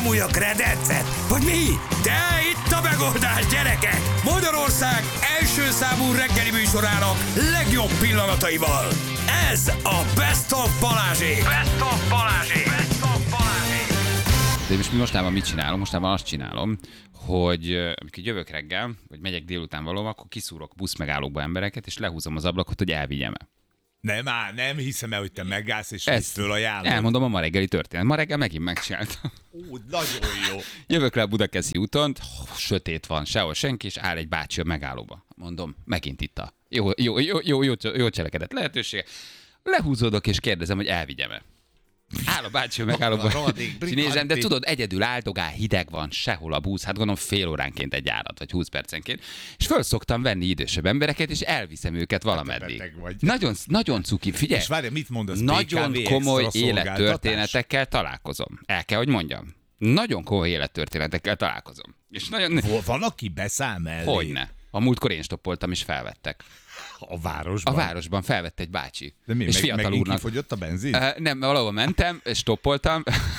bámulja kredencet? Vagy mi? De itt a megoldás, gyerekek! Magyarország első számú reggeli műsorának legjobb pillanataival. Ez a Best of Balázsék! Best of Balázsék! Best of Balázsék! De mostában mit csinálom? Mostában azt csinálom, hogy amikor jövök reggel, vagy megyek délután valóban, akkor kiszúrok buszmegállókba embereket, és lehúzom az ablakot, hogy elvigyem-e. Nem hiszem el, hogy te megállsz, és ezt fölajánlod. Elmondom a ma reggeli történet. Ma reggel megint megcsináltam. Nagyon jó. Jövök le a Budakeszi úton, sötét van, sehol senki, és áll egy bácsi a megállóba. Mondom, megint itt a jó cselekedet lehetősége. Lehúzódok, és kérdezem, hogy elvigyem-e. Áll a bácsi a megállóba, és nézem, de tudod, egyedül áldogál, hideg van, sehol a busz, hát gondolom fél óránként egy járat, vagy 20 percenként, és föl szoktam venni idősebb embereket, és elviszem őket valameddig. Nagyon cuki, figyelj! És várj, mit mondasz? Nagyon PKV komoly extra élettörténetekkel találkozom. El kell, hogy mondjam. Nagyon komoly élettörténetekkel találkozom. És nagyon... Van, aki beszáll mellé? Hogyne. A múltkor én stoppoltam, és felvettek. A városban? A városban felvett egy bácsi. De mi, és fiatal úrnak. Kifogyott a benzin? Nem, valahol mentem, és stoppoltam.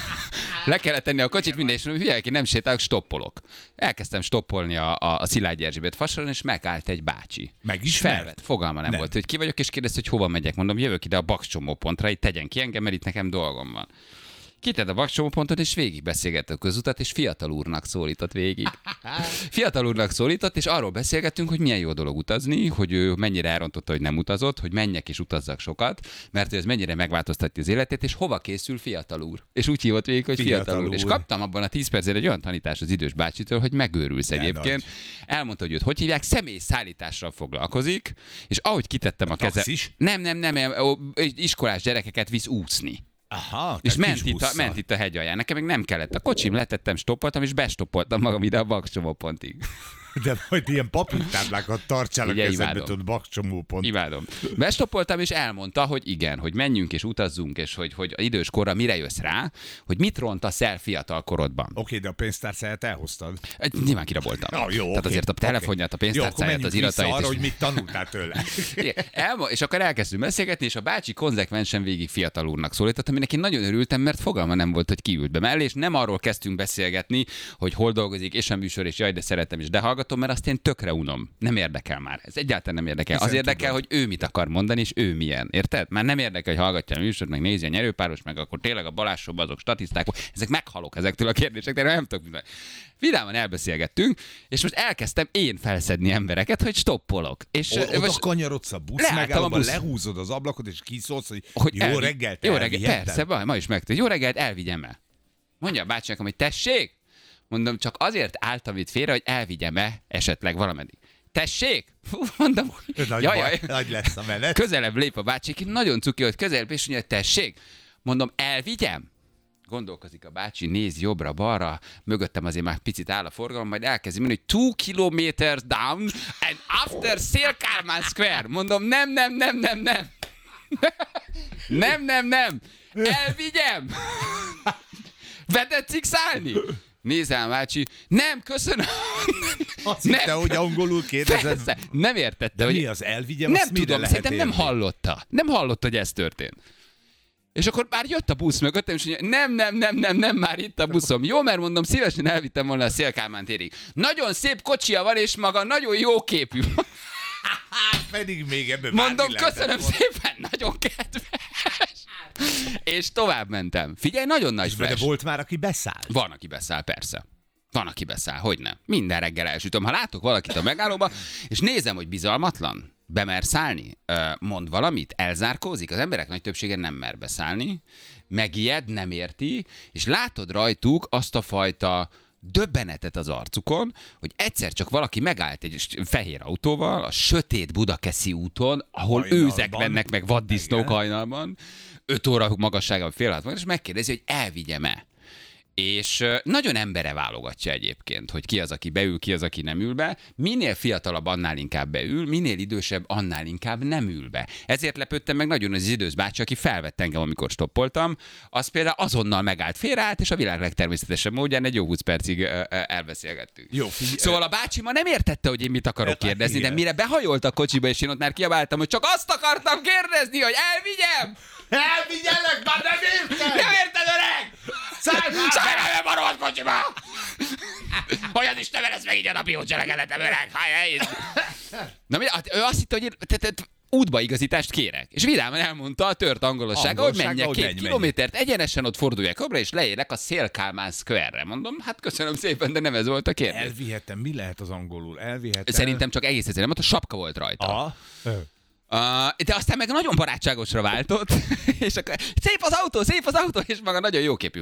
Le kellett tenni a kocsit, minden, és figyelj, nem sétálok, stoppolok. Elkezdtem stoppolni a Szilágyi Erzsébet fasoron, és megállt egy bácsi. Megismert? Felvett. Fogalma nem volt, hogy ki vagyok, és kérdezte, hogy hova megyek. Mondom, jövök ide a Bakscsomópontra, itt tegyen ki engem, mert itt nekem dolgom van. Kitett a Bakscsomópontot, és végig beszélgett a közutat, és fiatal úrnak szólított végig. Fiatal úrnak szólított, és arról beszélgettünk, hogy milyen jó dolog utazni, hogy ő mennyire elrontotta, hogy nem utazott, hogy menjek és utazzak sokat, mert ez mennyire megváltoztatja az életét, és hova készül fiatal úr. És úgy hívott végig, hogy fiatal úr. És kaptam abban a 10 percben egy olyan tanítást az idős bácsitől, hogy megőrülsz egyébként. Elmondta, hogy őt hogy hívják, személyszállítással foglalkozik, és ahogy kitettem a kezem. Nem, iskolás gyerekeket visz úszni. Aha, és ment itt a hegy alján. Nekem még nem kellett. A kocsim letettem, stoppoltam, és bestoppoltam magam ide a Bakscsomópontig. De majd ilyen papírtáblákat tartsál a kezedbe, tudod, Bakscsomópont. Imádom. Bestoppoltam, és elmondta, hogy igen, hogy menjünk és utazzunk, és hogy idős korra mire jössz rá, hogy mit rontasz el fiatal korodban. Oké, de a pénztárcáját elhoztad. Nyilván kiraboltam. Jó, tehát azért a telefonját, a pénztárcáját, az iratait. Arra, hogy mit tanultál tőle. És akkor elkezdtünk beszélgetni, és a bácsi konzekvensen végig fiatal úrnak szólított, aminek én nagyon örültem, mert fogalma nem volt, hogy kiült be mellé, és nem arról kezdtünk beszélgetni, hogy hol dolgozik, és a műsor, és jaj, de szeretem, és de hallgatom, mert azt én tökre unom. Nem érdekel már. Ez egyáltalán nem érdekel. Az érdekel, hogy ő mit akar mondani, és ő milyen. Érted? Már nem érdekel, hogy hallgatja a műsort, meg nézi a nyerőpáros, meg akkor tényleg a Balázs Showban azok statiszták. Ezek meghalok ezektől a kérdésektől, de nem tudok mindent. Vidáman elbeszélgettünk, és most elkezdtem én felszedni embereket, hogy stoppolok. És oda kanyarodsz a busz megállóban, lehúzod az ablakot, és kiszólsz, hogy jó reggelt, jó reggelt, persze, ma is megtudja. Jó reggelt, elvigyem el. Mondja a bácsinak, hogy tessék, mondom, csak azért álltam itt félre, hogy elvigyem-e esetleg valameddig. Tessék? Mondom, jaj. Nagy lesz a menet. Közelebb lép a bácsi, nagyon cuki, hogy közelebb, és mondja, tessék? Mondom, elvigyem? Gondolkozik a bácsi, néz jobbra-balra, mögöttem azért már picit áll a forgalom, majd elkezdi mondani, hogy 2 kilometers down and after Széll-Kálmán Square. Mondom, nem. Nem. Elvigyem? Vedetszik szállni? Nézem, bácsi, nem, köszönöm. Azt hitte, hogy angolul kérdezed. Persze, nem értette. De hogy mi az elvigyem, nem azt mire tudom, lehet szerintem nem hallotta. Nem hallotta, hogy ez történt. És akkor már jött a busz mögöttem, és mondja, nem, már itt a buszom. Jó, mert mondom, szívesen elvittem volna a Széll-Kálmán térig. Nagyon szép kocsia van, és maga nagyon jó képű. Pedig még ebből mondom, köszönöm szépen, nagyon kedves. És tovább mentem. Figyelj, nagyon nagy flash. De volt már, aki beszáll? Van, aki beszáll, persze. Van, aki beszáll, hogyne. Minden reggel elsütöm. Ha látok valakit a megállóba, és nézem, hogy bizalmatlan, bemer szállni, mond valamit, elzárkózik, az emberek nagy többsége nem mer beszállni, megijed, nem érti, és látod rajtuk azt a fajta döbbenetet az arcukon, hogy egyszer csak valaki megállt egy fehér autóval a sötét Budakeszi úton, ahol hajnalban. Őzek mennek meg vaddisznók hajnalban, 5 óra magasságban fél 6 és megkérdezi, hogy elvigyem-e. És nagyon embere válogatja egyébként, hogy ki az, aki beül, ki az, aki nem ül be. Minél fiatalabb, annál inkább beül, minél idősebb, annál inkább nem ül be. Ezért lepődtem meg nagyon az idős bácsi, aki felvett engem, amikor stoppoltam. Az például azonnal megállt, félreállt, és a világ legtermészetesebb módján egy jó 20 percig elbeszélgettünk. Jó, szóval a bácsi ma nem értette, hogy én mit akarok kérdezni, de mire behajolt a kocsiba, és én ott már kiabáltam, hogy csak azt akartam kérdezni, hogy elvigyem! Elvigyelek, már nem érted! Nem érted, öreg! Szállj a rohadt kocsiba! kurva! Hogyan is nevelesz meg így a napi hócselekedetem, öreg? Na, ő azt hitte, hogy útbaigazítást kérek. És vidáman elmondta a tört angolossága, hogy menjek 2 kilométert, egyenesen ott forduljak jobbra, és leérek a Szél-Kálmán Square-re. Mondom, hát köszönöm szépen, de nem ez volt a kérdés. Elvihetem, mi lehet az angolul? Elvihetem. Szerintem csak egész egyszerűen, mert a sapka volt rajta. De aztán meg nagyon barátságosra váltott, és akkor szép az autó, és maga nagyon jóképű.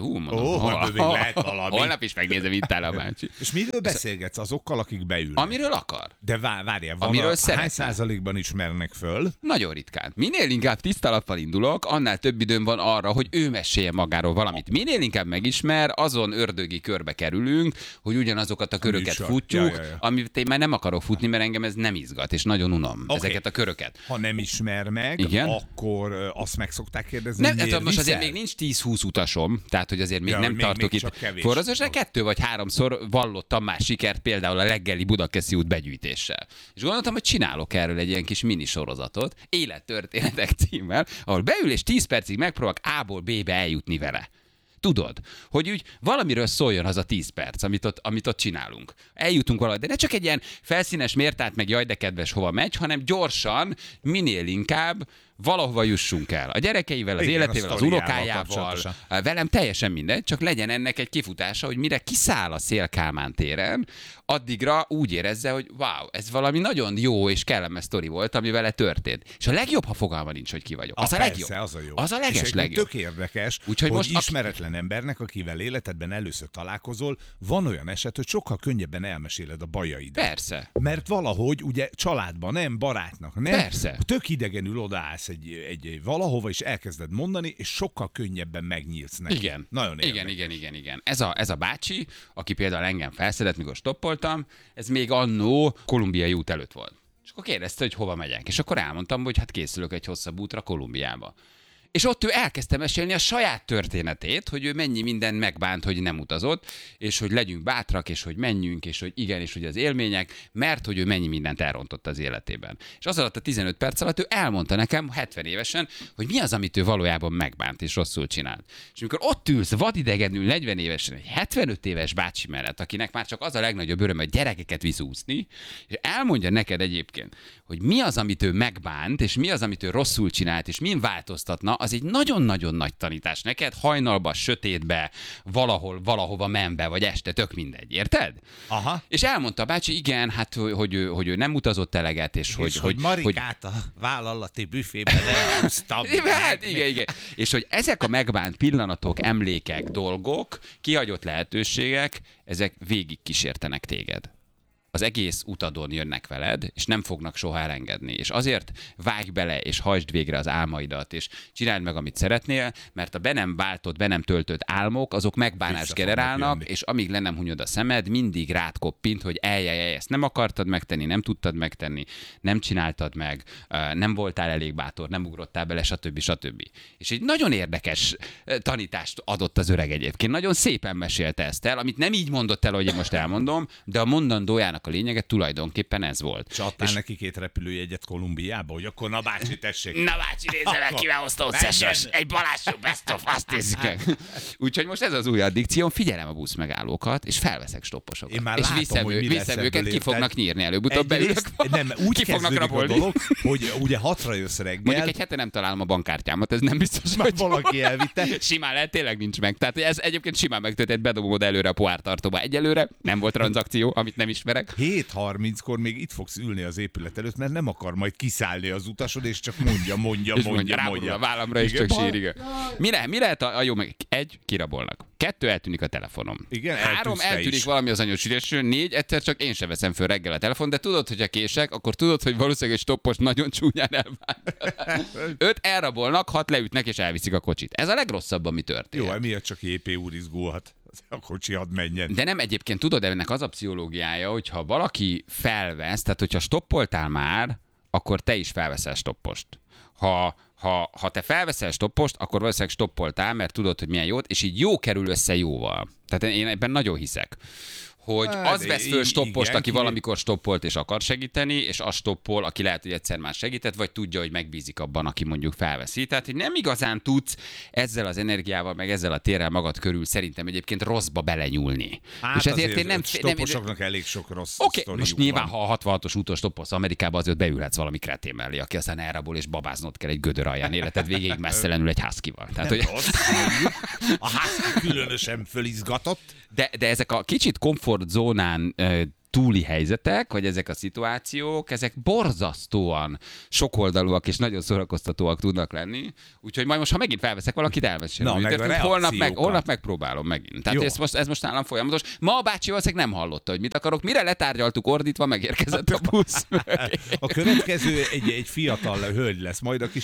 Holnap is megnézem, itt áll a bácsi. És miről beszélgetsz azokkal, akik beülnek? Amiről akar. De várjál, hány százalékban ismernek föl? Nagyon ritkán. Minél inkább tiszta lappal indulok, annál több időm van arra, hogy ő mesélje magáról valamit. Minél inkább megismer, azon ördögi körbe kerülünk, hogy ugyanazokat a köröket futjuk, amit én már nem akarok futni, mert engem ez nem izgat, és nagyon unom ezeket a köröket. Ha nem ismer meg, igen? Akkor azt meg szokták kérdezni, nem, hát most azért még nincs 10-20 utasom, tehát hogy azért még nem tartok itt forrazásra, 2 vagy 3-szor vallottam már sikert, például a reggeli Budakeszi út begyűjtéssel. És gondoltam, hogy csinálok erről egy ilyen kis minisorozatot, Élettörténetek címmel, ahol beül és 10 percig megpróbálok A-ból B-be eljutni vele. Tudod, hogy úgy valamiről szóljon az a 10 perc, amit ott csinálunk. Eljutunk valahogy, de ne csak egy ilyen felszínes mértát meg jaj, de kedves hova megy, hanem gyorsan, minél inkább valahova jussunk el. A gyerekeivel, az életével, az unokájával, velem teljesen mindegy, csak legyen ennek egy kifutása, hogy mire kiszáll a Szél-Kálmán téren, addigra úgy érezze, hogy wow, ez valami nagyon jó és kellemes sztori volt, ami vele történt. És a legjobb, ha fogalma nincs, hogy ki vagyok. Az a legjobb. Az a jó. Az a legjobb. Tök érdekes, úgyhogy hogy most ismeretlen embernek, akivel életedben először találkozol, van olyan eset, hogy sokkal könnyebben elmeséled a bajaidat. Persze. Mert valahogy ugye családban nem, barátnak nem. Persze. Tök idegenül odaállsz egy valahova, és elkezded mondani, és sokkal könnyebben megnyílsz neki. Igen. Nagyon érdekes. Igen. Ez a bácsi, aki például engem felszedett, mikor stoppoltam, ez még annó Kolumbiai út előtt volt. És akkor kérdezte, hogy hova megyek. És akkor elmondtam, hogy hát készülök egy hosszabb útra Kolumbiába. És ott ő elkezdte mesélni a saját történetét, hogy ő mennyi mindent megbánt, hogy nem utazott, és hogy legyünk bátrak, és hogy menjünk, és hogy igen, és hogy az élmények, mert hogy ő mennyi mindent elrontott az életében. És az alatt a 15 perc alatt ő elmondta nekem 70 évesen, hogy mi az, amit ő valójában megbánt és rosszul csinált. És amikor ott ülsz vadidegenül 40 évesen egy 75 éves bácsi mellett, akinek már csak az a legnagyobb öröm, hogy gyerekeket visz úszni, és elmondja neked egyébként, hogy mi az, amit ő megbánt, és mi az, amit ő rosszul csinált, és min változtatna, az egy nagyon-nagyon nagy tanítás neked, hajnalba, sötétbe, valahova menve, vagy este, tök mindegy, érted? Aha. És elmondta a bácsi, igen, hát, hogy ő nem utazott eleget, és hogy Marikát a vállalati büfében elhúztam. Hát igen. És hogy ezek a megbánt pillanatok, emlékek, dolgok, kihagyott lehetőségek, ezek végig kísértenek téged. Az egész utadon jönnek veled, és nem fognak soha elengedni. És azért vágj bele, és hajtsd végre az álmaidat, és csináld meg, amit szeretnél, mert a be nem váltott, be nem töltött álmok, azok megbánást generálnak, és amíg le nem hunyod a szemed, mindig rád koppint, hogy ezt nem akartad megtenni, nem tudtad megtenni, nem csináltad meg, nem voltál elég bátor, nem ugrottál bele, stb. És egy nagyon érdekes tanítást adott az öreg egyébként. Nagyon szépen mesélte ezt el, amit nem így mondott el, hogy én most elmondom, de a mondandójának a lényege tulajdonképpen ez volt. És adtál neki 2 repülőjegyet Kolumbiába, hogy akkor na bácsi, tessék. Na bácsi, nézze meg, kivel hozta összes, egy Balázs best of, azt nézzük meg. Úgyhogy most ez az új addikcióm, figyelem a busz megállókat, és felveszek stopposokat. Én már és látom, hogy viszem őket, ki fognak nyírni előbb-utóbb belőlük. Nem, úgy ki fognak rabolni. A dolog, hogy ugye 6-ra jössz reggel. Mondjuk egy hete nem találom a bankkártyámat, ez nem biztos, hogy valaki elvitte. Simán lehet, tényleg nincs meg. Tehát ez egyébként simán megtörtént, bedobom oda előre a poártartóba. Egyelőre nem volt tranzakció, amit nem ismerek. 7:30-kor még itt fogsz ülni az épület előtt, mert nem akar majd kiszállni az utasod, és csak mondja. A vállamra is csak sír, igen. Mi lehet a jó meg? 1, kirabolnak. 2, eltűnik a telefonom. Igen, 3, eltűnik valami az anyósítésről. 4, egyszer csak én sem veszem föl reggel a telefon, de tudod, hogy ha kések, akkor tudod, hogy valószínűleg egy stoppos nagyon csúnyán elvált. 5, elrabolnak, 6, leütnek és elviszik a kocsit. Ez a legrosszabb, ami történt. Jó, emiatt csak JP úr izgulhat. A kocsi hadd menjen. De nem, egyébként tudod, ennek az a pszichológiája, hogyha valaki felvesz, tehát hogyha stoppoltál már, akkor te is felveszel stoppost. Ha te felveszel stoppost, akkor valószínűleg stoppoltál, mert tudod, hogy milyen jót, és így jó kerül össze jóval. Tehát én ebben nagyon hiszek, hogy az vesz föl stoppost, igen, aki valamikor stoppolt és akar segíteni, és az stoppol, aki lehet, hogy egyszer már segített, vagy tudja, hogy megbízik abban, aki mondjuk felveszi. Tehát, hogy nem igazán tudsz ezzel az energiával, meg ezzel a térrel magad körül szerintem egyébként rosszba belenyúlni. Hát és ezért én nem... stopposoknak elég sok rossz Oké, most nyilván, ha a 66-os úton stoppolsz Amerikába, azért beülhetsz valami kretén mellé, aki aztán elrabol és babáznod kell egy gödör alján életed végéig messzelenül egy huskyval. Tehát, hogy... A husky különösen fölizgatott. De ezek a kicsit komfortzónán túli helyzetek, vagy ezek a szituációk, ezek borzasztóan sokoldalúak és nagyon szórakoztatóak tudnak lenni. Úgyhogy majd most, ha megint felveszek valakit, elmesélem. Holnap megpróbálom megint. Tehát ez most nálam folyamatos. Ma a bácsi valószínűleg nem hallotta, hogy mit akarok. Mire letárgyaltuk ordítva, megérkezett a busz. A következő egy fiatal hölgy lesz majd, aki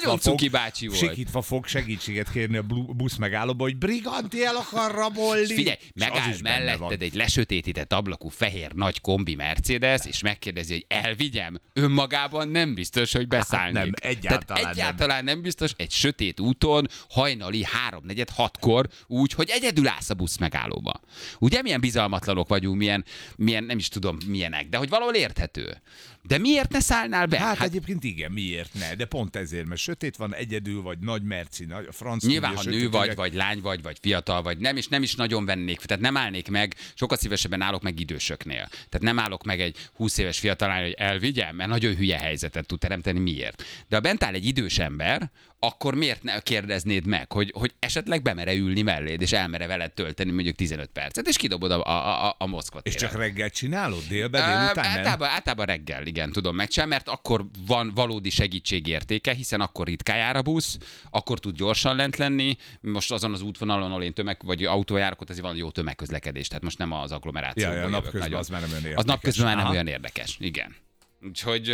sikítva fog segítséget kérni a busz megállóba, hogy Briganti el akar rabolni. Figyelj, megáll melletted egy lesötétített ablakú fehér nagy kombi Mercedes, és megkérdezi, hogy elvigyem, önmagában nem biztos, hogy beszállnék. Nem, egyáltalán nem biztos, egy sötét úton, hajnali 3-4-6-kor, úgy, hogy egyedül állsz a busz megállóba. Ugye milyen bizalmatlanok vagyunk, milyen nem is tudom milyenek, de hogy valahol érthető. De miért ne szállnál be? Hát egyébként igen, miért ne? De pont ezért, mert sötét van, egyedül vagy, nagy merci, nagy a franc. Nyilván, ha nő vagy lány vagy fiatal vagy, és nem is nagyon vennék, tehát nem állnék meg, sokkal szívesebben állok meg idősöknél. Tehát nem állok meg egy 20 éves fiatalán, hogy elvigyem, mert nagyon hülye helyzetet tud teremteni, miért. De ha bent áll egy idős ember, akkor miért ne kérdeznéd meg, hogy esetleg bemere ülni melléd, és elmere veled tölteni mondjuk 15 percet, és kidobod a Moszkva téren. És csak reggel csinálod? Délután nem? Általában reggel, igen, tudom megcsinálni, mert akkor van valódi segítségértéke, hiszen akkor ritkán jár a busz, akkor tud gyorsan lent lenni. Most azon az útvonalon, ahol én vagy autójárok, ott azért van jó tömegközlekedés, tehát most nem az agglomerációban jövök. Napközben az már nem olyan érdekes. Az napközben már nem olyan érdekes, igen. Úgyhogy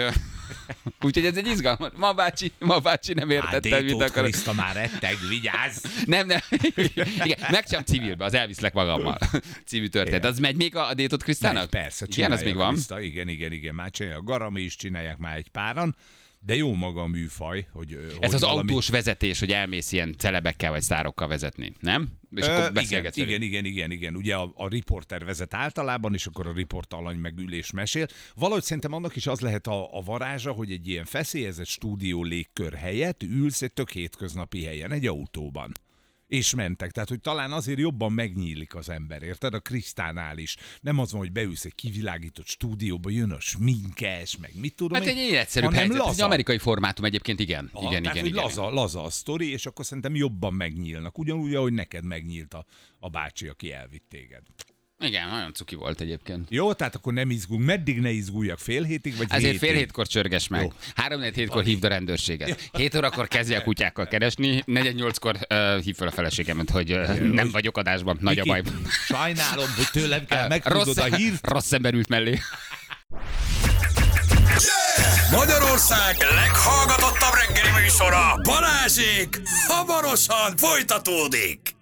ez egy izgalmas. Ma bácsi nem értette, mit akarok. Kriszta már retteg, vigyázz! Nem. Igen, megcsinálom civilbe, az elviszlek magammal. Című történet. Az megy még a Détot Krisztának? Persze, igen, az még van. Kriszta, igen, már csinálja. A Garami is csinálják már egy páran. De jó maga a műfaj, hogy ez az autós vezetés, hogy elmész ilyen celebekkel vagy sztárokkal vezetni, nem? És akkor beszélgetsz. Igen. Ugye a riporter vezet általában, és akkor a riportalany meg ül és mesél. Valahogy szerintem annak is az lehet a varázsa, hogy egy ilyen feszélyezett stúdió légkör helyett ülsz egy tök hétköznapi helyen, egy autóban. És mentek. Tehát, hogy talán azért jobban megnyílik az ember, érted? A Krisztánál is. Nem az van, hogy beülsz egy kivilágított stúdióba, jön a sminkes, meg mit tudom. Hát egy egyszerűbb helyzet. Ez egy amerikai formátum egyébként, igen. Igen. Laza a sztori, és akkor szerintem jobban megnyílnak. Ugyanúgy, ahogy neked megnyílt a bácsi, aki elvitt téged. Igen, nagyon cuki volt egyébként. Jó, tehát akkor nem izgulunk. Meddig ne izguljak? Fél hétig, vagy ezért fél hétkor csörges meg. 3-4-7-kor hívd a rendőrséget. 7 órakor kezdje a kutyákkal keresni, 4-8-kor hív fel a feleségemet, hogy nem vagyok adásban, nagy a baj. Sajnálom, hogy tőlem kell megtudod a hírt. Rossz ember ült mellé. Magyarország leghallgatottabb reggeli műsora, Balázsék, hamarosan folytatódik.